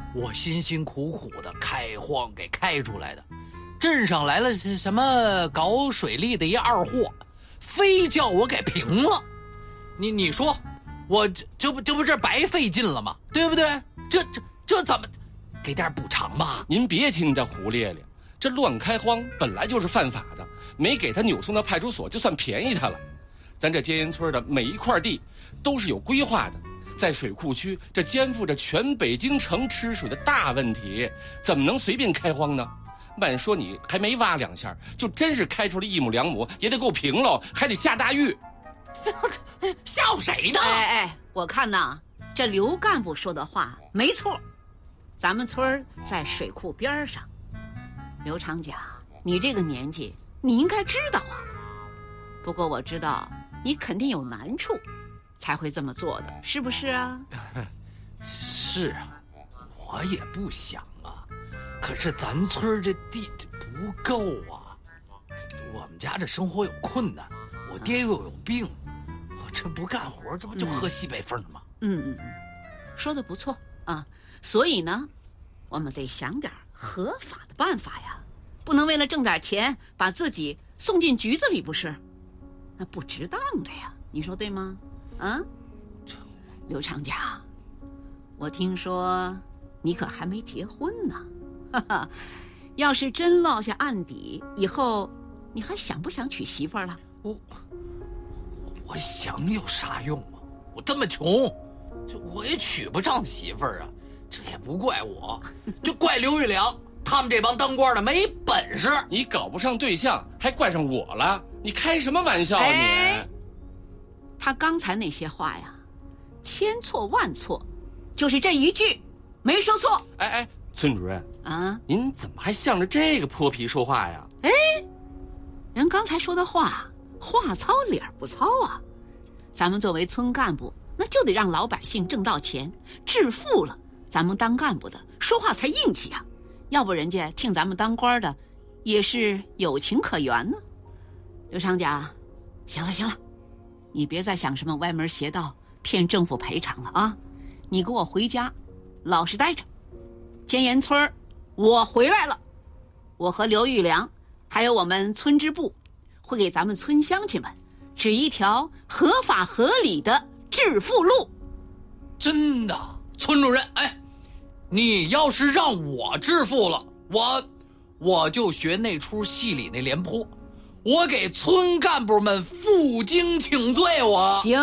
我辛辛苦苦的开荒给开出来的，镇上来了什么搞水利的一二货，非叫我给平了。你说，我这不是白费劲了吗？对不对？这怎么给点补偿吧？ 您别听他胡咧咧，这乱开荒本来就是犯法的，没给他扭送到派出所就算便宜他了。咱这尖岩村的每一块地都是有规划的，在水库区，这肩负着全北京城吃水的大问题，怎么能随便开荒呢？慢说你还没挖2下，就真是开出了1亩2亩，也得够平喽，还得下大雨。 这吓唬谁呢？ 哎，我看呐，这刘干部说的话没错，咱们村在水库边上。刘长甲，你这个年纪，你应该知道啊。不过我知道你肯定有难处，才会这么做的，是不是啊？ 是啊，我也不想啊，可是咱村这地不够啊，我们家这生活有困难，我爹又有病，我这不干活，这不就喝西北风吗？ 说的不错啊。所以呢，我们得想点合法的办法呀，不能为了挣点钱把自己送进局子里，不是？那不值当的呀，你说对吗？啊，刘长甲，我听说你可还没结婚呢，哈哈，要是真落下案底，以后你还想不想娶媳妇儿了？ 我想有啥用啊？我这么穷，我也娶不上媳妇儿啊。这也不怪我，就怪刘玉良他们这帮当官的没本事。 你搞不上对象，还怪上我了？你开什么玩笑啊你？ 他刚才那些话呀，千错万错，就是这一句没说错。 哎，村主任啊， 您怎么还向着这个泼皮说话呀？ 人刚才说的话糙理儿不糙啊。咱们作为村干部，那就得让老百姓挣到钱，致富了，咱们当干部的说话才硬气啊。要不人家听咱们当官的也是有情可原呢。刘长甲，行了，你别再想什么歪门邪道骗政府赔偿了啊！你给我回家老实待着。尖岩村我回来了，我和刘玉良还有我们村支部会给咱们村乡亲们指一条合法合理的致富路。 真的，村主任，你要是让我致富了，我就学那出戏里那廉颇，我给村干部们负荆请罪。 行，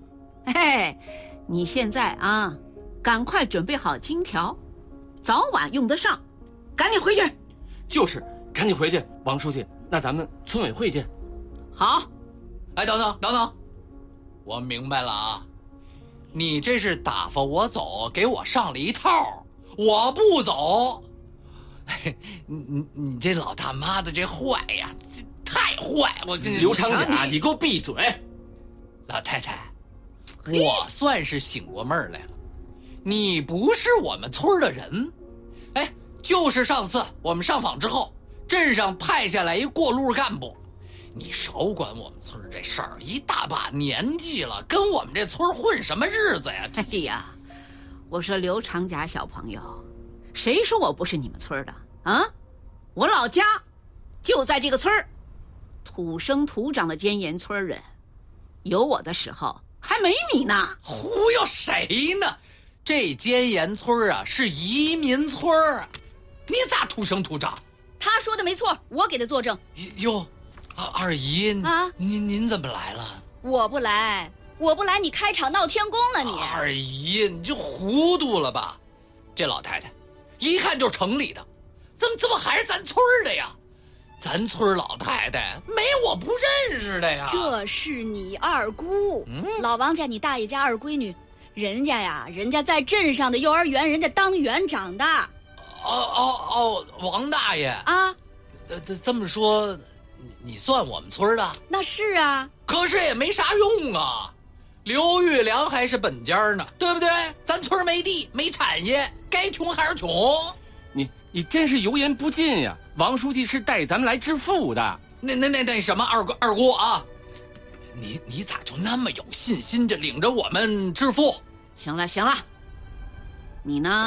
你现在啊，赶快准备好金条，早晚用得上，赶紧回去。 就是赶紧回去。王书记，那咱们村委会见。 好。 等等，我明白了啊，你这是打发我走，给我上了一套，我不走。你这老大妈的这坏呀，这太坏！我跟你刘长甲，你给我闭嘴！ 老太太，我算是醒过闷儿来了，你不是我们村的人。就是上次我们上访之后，镇上派下来一过路干部，你少管我们村这事儿，一大把年纪了，跟我们这村混什么日子呀？ 哎呀，我说刘长甲小朋友，谁说我不是你们村的啊？我老家就在这个村儿，土生土长的尖岩村人，有我的时候还没你呢。 忽悠谁呢？这尖岩村啊是移民村啊，你咋土生土长？ 他说的没错，我给他作证。 哟，二姨啊，您怎么来了？ 我不来，你开场闹天宫了你。 二姨，你就糊涂了吧？这老太太一看就是城里的，怎么还是咱村的呀？咱村老太太没我不认识的呀。 这是你二姑，老王家你大爷家二闺女，人家在镇上的幼儿园，人家当园长的。 王大爷啊， 这么说，你算我们村的？ 那是啊， 可是也没啥用啊。刘玉良还是本家呢，对不对？咱村没地没产业，该穷还是穷。 你真是油盐不进呀！王书记是带咱们来致富的。 那什么二姑啊，你咋就那么有信心，领着我们致富？ 行了，你呢？